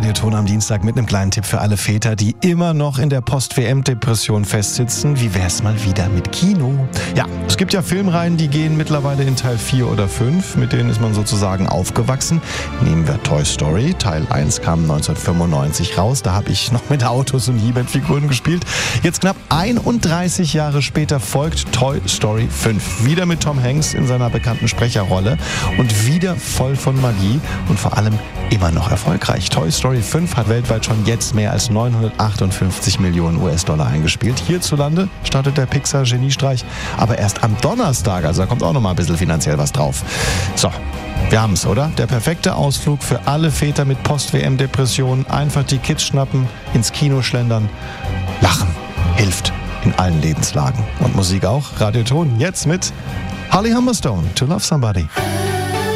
Radioton am Dienstag mit einem kleinen Tipp für alle Väter, die immer noch in der Post-WM-Depression festsitzen. Wie wär's mal wieder mit Kino? Ja, es gibt ja Filmreihen, die gehen mittlerweile in Teil 4 oder 5. Mit denen ist man sozusagen aufgewachsen. Nehmen wir Toy Story. Teil 1 kam 1995 raus. Da habe ich noch mit Autos und He-Man-Figuren gespielt. Jetzt knapp 31 Jahre später folgt Toy Story 5. Wieder mit Tom Hanks in seiner bekannten Sprecherrolle und wieder voll von Magie und vor allem immer noch erfolgreich. Toy Story 5 hat weltweit schon jetzt mehr als 958 Millionen US-Dollar eingespielt. Hierzulande startet der Pixar-Geniestreich aber erst am Donnerstag, also da kommt auch noch mal ein bisschen finanziell was drauf. So, wir haben's, oder? Der perfekte Ausflug für alle Väter mit Post-WM-Depressionen. Einfach die Kids schnappen, ins Kino schlendern. Lachen hilft in allen Lebenslagen. Und Musik auch. Radioton jetzt mit Holly Humberstone, To Love Somebody.